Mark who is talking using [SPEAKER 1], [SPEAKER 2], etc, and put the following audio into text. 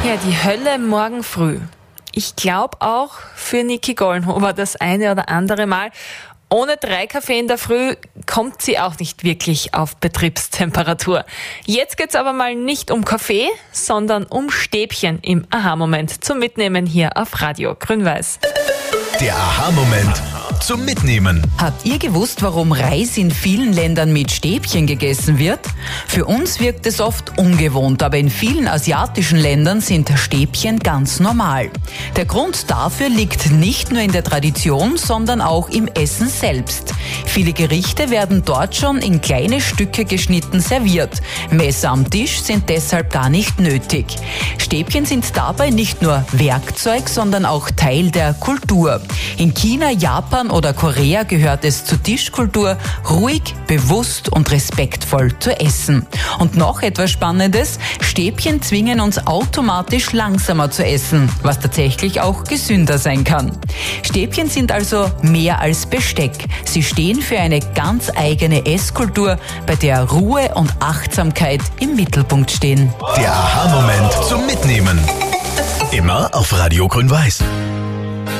[SPEAKER 1] Ja, die Hölle morgen früh. Ich glaube auch für Niki Gollenhofer das eine oder andere Mal. Ohne 3 Kaffee in der Früh kommt sie auch nicht wirklich auf Betriebstemperatur. Jetzt geht's aber mal nicht um Kaffee, sondern um Stäbchen im Aha-Moment zum Mitnehmen hier auf Radio Grün-Weiß.
[SPEAKER 2] Der Aha-Moment zum Mitnehmen.
[SPEAKER 3] Habt ihr gewusst, warum Reis in vielen Ländern mit Stäbchen gegessen wird? Für uns wirkt es oft ungewohnt, aber in vielen asiatischen Ländern sind Stäbchen ganz normal. Der Grund dafür liegt nicht nur in der Tradition, sondern auch im Essen selbst. Viele Gerichte werden dort schon in kleine Stücke geschnitten serviert. Messer am Tisch sind deshalb gar nicht nötig. Stäbchen sind dabei nicht nur Werkzeug, sondern auch Teil der Kultur. In China, Japan oder Korea gehört es zur Tischkultur, ruhig, bewusst und respektvoll zu essen. Und noch etwas Spannendes, Stäbchen zwingen uns automatisch langsamer zu essen, was tatsächlich auch gesünder sein kann. Stäbchen sind also mehr als Besteck. Sie stehen für eine ganz eigene Esskultur, bei der Ruhe und Achtsamkeit im Mittelpunkt stehen.
[SPEAKER 2] Der Aha-Moment zum Mitnehmen. Immer auf Radio Grün-Weiß.